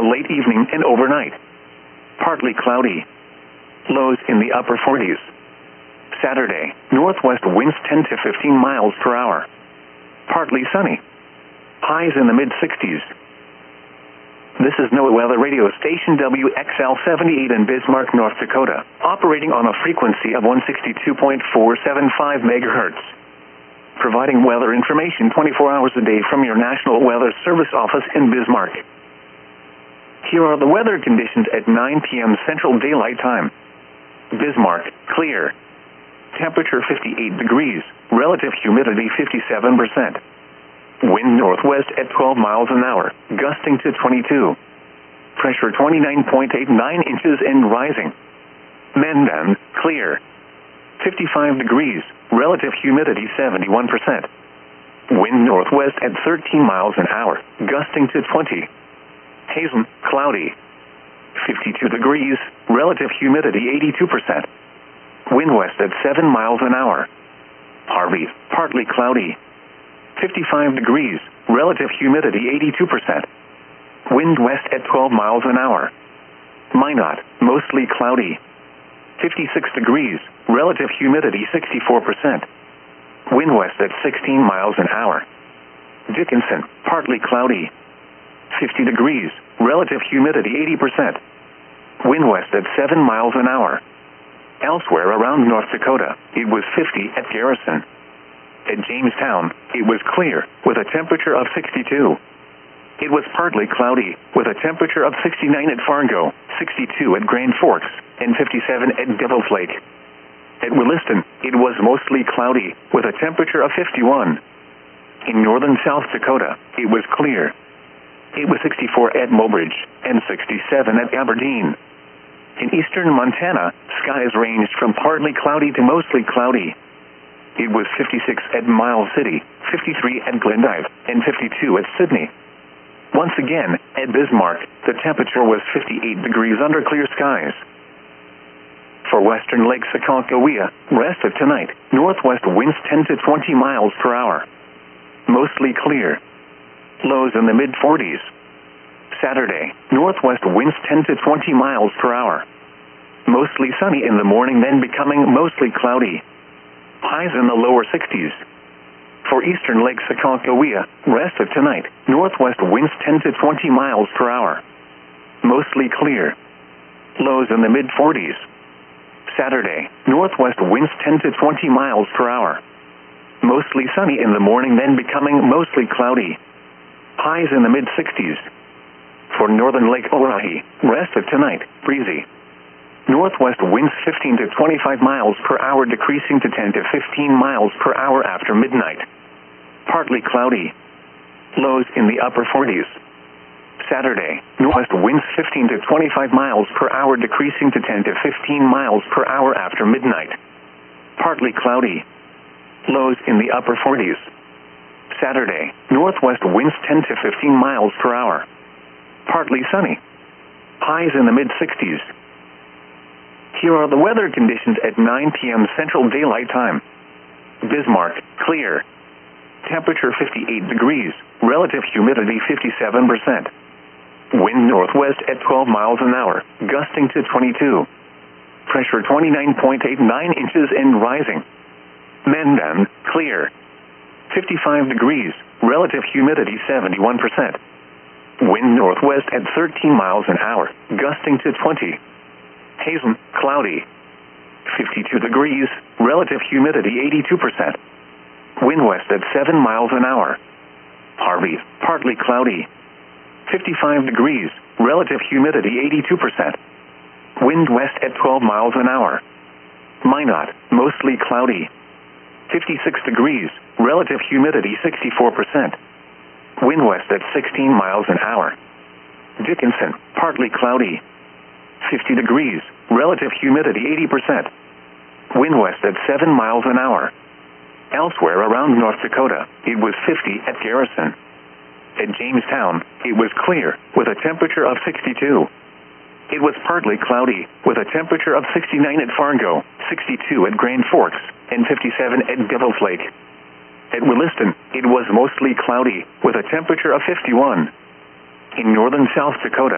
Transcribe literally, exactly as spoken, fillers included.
the late evening and overnight. Partly cloudy. Lows in the upper forties. Saturday, northwest winds ten to fifteen miles per hour. Partly sunny. Highs in the mid-sixties. This is NOAA Weather Radio Station W X L seventy-eight in Bismarck, North Dakota, operating on a frequency of one sixty-two point four seven five megahertz. Providing weather information twenty-four hours a day from your National Weather Service office in Bismarck. Here are the weather conditions at nine p.m. Central Daylight Time. Bismarck, clear. Temperature fifty-eight degrees, relative humidity fifty-seven percent. Wind northwest at twelve miles an hour, gusting to twenty-two. Pressure twenty-nine point eight nine inches and rising. Mandan, clear. fifty-five degrees, relative humidity seventy-one percent. Wind northwest at thirteen miles an hour, gusting to twenty. Hazen, cloudy. fifty-two degrees, relative humidity eighty-two percent. Wind west at seven miles an hour. Harvey, partly cloudy. fifty-five degrees, relative humidity eighty-two percent. Wind west at twelve miles an hour. Minot, mostly cloudy. fifty-six degrees, relative humidity sixty-four percent. Wind west at sixteen miles an hour. Dickinson, partly cloudy. fifty degrees, relative humidity eighty percent. Wind west at seven miles an hour. Elsewhere around North Dakota, it was fifty at Garrison. At Jamestown, it was clear, with a temperature of sixty-two. It was partly cloudy, with a temperature of sixty-nine at Fargo, sixty-two at Grand Forks, and fifty-seven at Devil's Lake. At Williston, it was mostly cloudy, with a temperature of fifty-one. In northern South Dakota, it was clear. It was sixty-four at Mobridge, and sixty-seven at Aberdeen. In eastern Montana, skies ranged from partly cloudy to mostly cloudy. It was fifty-six at Miles City, fifty-three at Glendive, and fifty-two at Sydney. Once again, at Bismarck, the temperature was fifty-eight degrees under clear skies. For western Lake Sakoncohia, rest of tonight, northwest winds ten to twenty miles per hour. Mostly clear. Lows in the mid-forties. Saturday, northwest winds ten to twenty miles per hour. Mostly sunny in the morning, then becoming mostly cloudy. Highs in the lower sixties. For eastern Lake Sakoncohia, rest of tonight, northwest winds ten to twenty miles per hour. Mostly clear. Lows in the mid-forties. Saturday, northwest winds ten to twenty miles per hour. Mostly sunny in the morning, then becoming mostly cloudy. Highs in the mid-sixties. For northern Lake Oahe, rest of tonight, breezy. Northwest winds fifteen to twenty-five miles per hour, decreasing to ten to fifteen miles per hour after midnight. Partly cloudy. Lows in the upper forties. Saturday, northwest winds fifteen to twenty-five miles per hour, decreasing to ten to fifteen miles per hour after midnight. Partly cloudy. Lows in the upper forties. Saturday, northwest winds ten to fifteen miles per hour. Partly sunny. Highs in the mid-sixties. Here are the weather conditions at nine p.m. Central Daylight Time. Bismarck, clear. Temperature fifty-eight degrees, relative humidity fifty-seven percent. Wind northwest at twelve miles an hour, gusting to twenty-two. Pressure twenty-nine point eight nine inches and rising. Mandan, clear. fifty-five degrees, relative humidity seventy-one percent. Wind northwest at thirteen miles an hour, gusting to twenty. Hazen, cloudy. fifty-two degrees, relative humidity eighty-two percent. Wind west at seven miles an hour. Harvey, partly cloudy. fifty-five degrees, relative humidity eighty-two percent. Wind west at twelve miles an hour. Minot, mostly cloudy. fifty-six degrees, relative humidity sixty-four percent. Wind west at sixteen miles an hour. Dickinson, partly cloudy. fifty degrees, relative humidity eighty percent. Wind west at seven miles an hour. Elsewhere around North Dakota, it was fifty at Garrison. At Jamestown, it was clear, with a temperature of sixty-two. It was partly cloudy, with a temperature of sixty-nine at Fargo, sixty-two at Grand Forks, and fifty-seven at Devil's Lake. At Williston, it was mostly cloudy, with a temperature of fifty-one. In northern South Dakota,